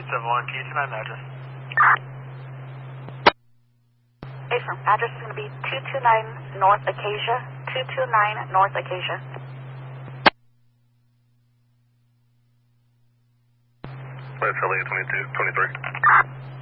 7-1, can you tonight address? Affirm. Address is going to be 229 North Acacia. 229 North Acacia. That's LA 22, 23.